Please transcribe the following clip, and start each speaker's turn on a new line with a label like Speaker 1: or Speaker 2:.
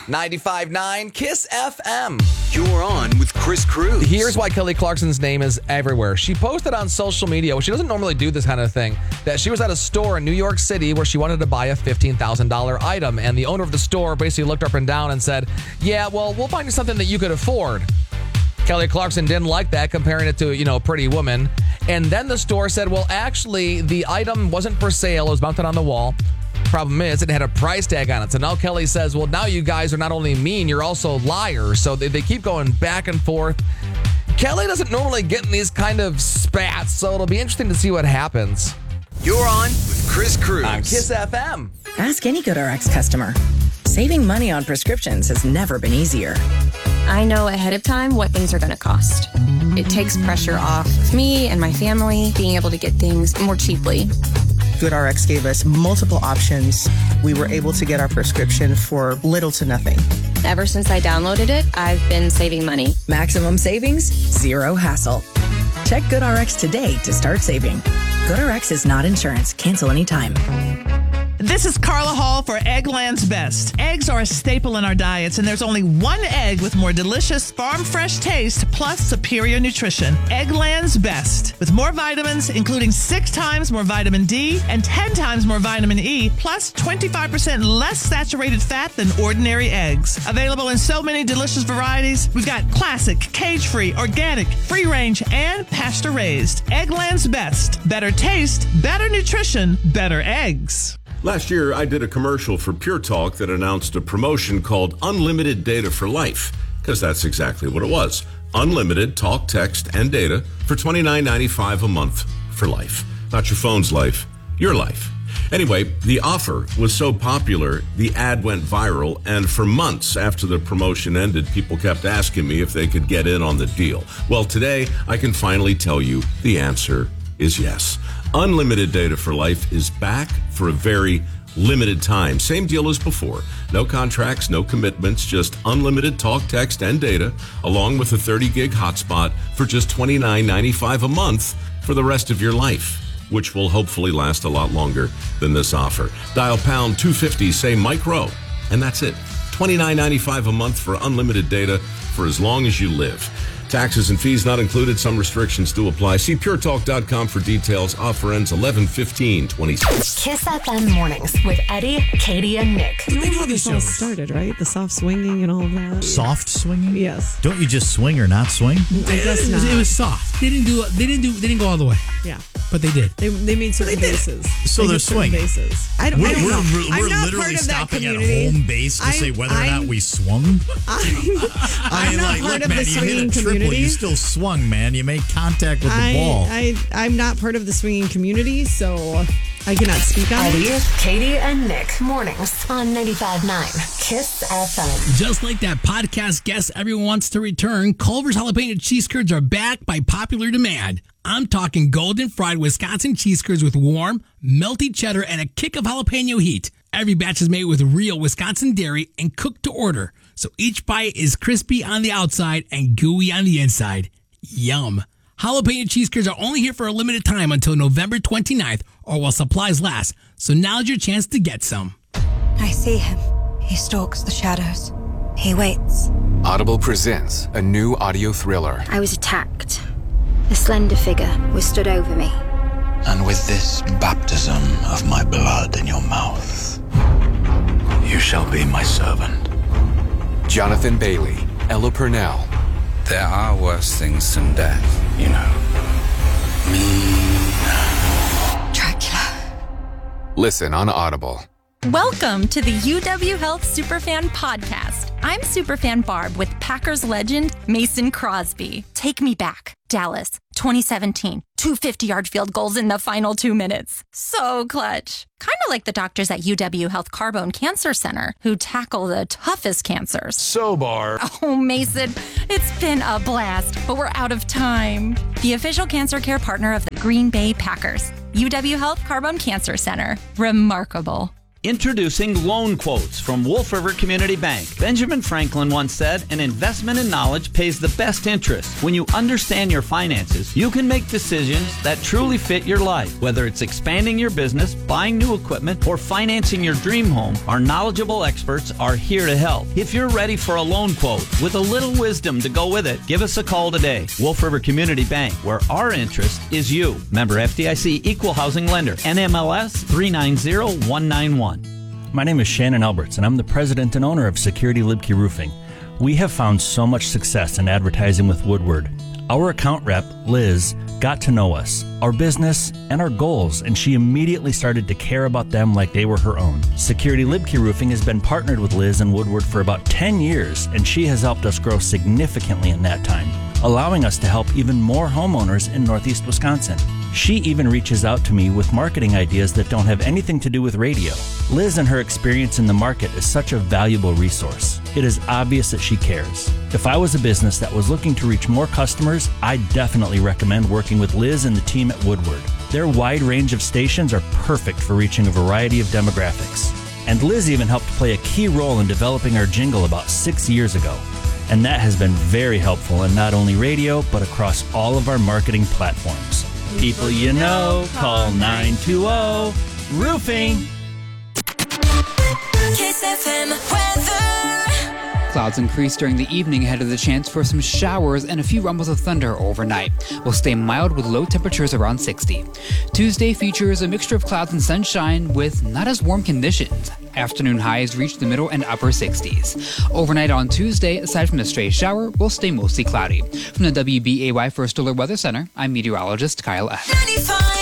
Speaker 1: 95.9 Kiss FM.
Speaker 2: You're on with Chris Cruz.
Speaker 1: Here's why Kelly Clarkson's name is everywhere. She posted on social media, well, she doesn't normally do this kind of thing, that she was at a store in New York City where she wanted to buy a $15,000 item. And the owner of the store basically looked up and down and said, yeah, well, we'll find you something that you could afford. Kelly Clarkson didn't like that, comparing it to, a pretty woman. And then the store said, well, actually, the item wasn't for sale. It was mounted on the wall. Problem is, it had a price tag on it. So now Kelly says, well, now you guys are not only mean, you're also liars. So they keep going back and forth. Kelly doesn't normally get in these kind of spats, so it'll be interesting to see what happens.
Speaker 2: You're on with Chris Cruz.
Speaker 1: On Kiss FM.
Speaker 3: Ask any GoodRx customer. Saving money on prescriptions has never been easier.
Speaker 4: I know ahead of time what things are going to cost. It takes pressure off of me and my family being able to get things more cheaply.
Speaker 5: GoodRx gave us multiple options. We were able to get our prescription for little to nothing.
Speaker 4: Ever since I downloaded it, I've been saving money.
Speaker 3: Maximum savings, zero hassle. Check GoodRx today to start saving. GoodRx is not insurance. Cancel anytime.
Speaker 6: This is Carla Hall for Eggland's Best. Eggs are a staple in our diets, and there's only one egg with more delicious farm-fresh taste plus superior nutrition. Eggland's Best. With more vitamins, including 6 times more vitamin D and 10 times more vitamin E, plus 25% less saturated fat than ordinary eggs. Available in so many delicious varieties, we've got classic, cage-free, organic, free-range, and pasture-raised. Eggland's Best. Better taste, better nutrition, better eggs.
Speaker 7: Last year, I did a commercial for Pure Talk that announced a promotion called Unlimited Data for Life, because that's exactly what it was. Unlimited talk, text, and data for $29.95 a month for life. Not your phone's life, your life. Anyway, the offer was so popular, the ad went viral, and for months after the promotion ended, people kept asking me if they could get in on the deal. Well, today, I can finally tell you the answer is yes. Unlimited Data for Life is back for a very limited time. Same deal as before. No contracts, no commitments, just unlimited talk, text, and data, along with a 30-gig hotspot for just $29.95 a month for the rest of your life, which will hopefully last a lot longer than this offer. Dial pound 250, say micro, and that's it. $29.95 a month for unlimited data for as long as you live. Taxes and fees not included. Some restrictions do apply. See puretalk.com for details. Offer ends 11/15/26.
Speaker 8: Kiss FM mornings with Eddie, Katie, and Nick.
Speaker 9: You know how this all started, right? The soft swinging and all of that.
Speaker 10: Soft swinging?
Speaker 9: Yes.
Speaker 10: Don't you just swing or not swing?
Speaker 9: I guess not.
Speaker 11: It was soft. They didn't go all the way.
Speaker 9: Yeah.
Speaker 11: But they did.
Speaker 9: They made certain bases.
Speaker 10: So they're swinging.
Speaker 9: Bases. I don't know.
Speaker 10: We're
Speaker 9: not
Speaker 10: literally
Speaker 9: part of that
Speaker 10: stopping at
Speaker 9: community.
Speaker 10: home base to say whether or not we swung.
Speaker 9: I'm not part of the swinging community.
Speaker 10: You still swung, man. You made contact with the ball.
Speaker 9: I'm not part of the swinging community, so I cannot speak on
Speaker 8: Eddie,
Speaker 9: it.
Speaker 8: Katie, and Nick mornings on 95.9 Kiss FM.
Speaker 11: Just like that podcast guest everyone wants to return, Culver's Jalapeno Cheese Curds are back by popular demand. I'm talking golden fried Wisconsin cheese curds with warm, melty cheddar and a kick of jalapeno heat. Every batch is made with real Wisconsin dairy and cooked to order, so each bite is crispy on the outside and gooey on the inside. Yum. Jalapeno cheese curds are only here for a limited time until November 29th or while supplies last, so now's your chance to get some.
Speaker 12: I see him. He stalks the shadows. He waits.
Speaker 13: Audible presents a new audio thriller.
Speaker 14: I was attacked. A slender figure was stood over me.
Speaker 15: And with this baptism of my blood in your mouth, you shall be my servant.
Speaker 13: Jonathan Bailey, Ella Purnell.
Speaker 15: There are worse things than death, you know.
Speaker 12: Dracula.
Speaker 13: Listen on Audible.
Speaker 16: Welcome to the UW Health Superfan Podcast. I'm Superfan Barb with Packers legend Mason Crosby. Take me back. Dallas, 2017. 250-yard field goals in the final 2 minutes. So clutch. Kind of like the doctors at UW Health Carbone Cancer Center who tackle the toughest cancers.
Speaker 17: So, Barb.
Speaker 16: Oh, Mason, it's been a blast, but we're out of time. The official cancer care partner of the Green Bay Packers. UW Health Carbone Cancer Center. Remarkable.
Speaker 17: Introducing Loan Quotes from Wolf River Community Bank. Benjamin Franklin once said, an investment in knowledge pays the best interest. When you understand your finances, you can make decisions that truly fit your life. Whether it's expanding your business, buying new equipment, or financing your dream home, our knowledgeable experts are here to help. If you're ready for a loan quote with a little wisdom to go with it, give us a call today. Wolf River Community Bank, where our interest is you. Member FDIC, Equal Housing Lender, NMLS 390191.
Speaker 18: My name is Shannon Alberts, and I'm the president and owner of Security Libke Roofing. We have found so much success in advertising with Woodward. Our account rep, Liz, got to know us, our business, and our goals, and she immediately started to care about them like they were her own. Security Libke Roofing has been partnered with Liz and Woodward for about 10 years, and she has helped us grow significantly in that time, allowing us to help even more homeowners in Northeast Wisconsin. She even reaches out to me with marketing ideas that don't have anything to do with radio. Liz and her experience in the market is such a valuable resource. It is obvious that she cares. If I was a business that was looking to reach more customers, I definitely recommend working with Liz and the team at Woodward. Their wide range of stations are perfect for reaching a variety of demographics. And Liz even helped play a key role in developing our jingle about 6 years ago. And that has been very helpful in not only radio, but across all of our marketing platforms. People you know, call 920-ROOFING.
Speaker 19: Kiss FM weather. Clouds increase during the evening ahead of the chance for some showers and a few rumbles of thunder overnight. Will stay mild with low temperatures around 60. Tuesday features a mixture of clouds and sunshine with not as warm conditions. Afternoon highs reach the middle and upper 60s. Overnight on Tuesday, aside from a stray shower, will stay mostly cloudy. From the WBAY First Alert Weather Center, I'm meteorologist Kyle F. 95.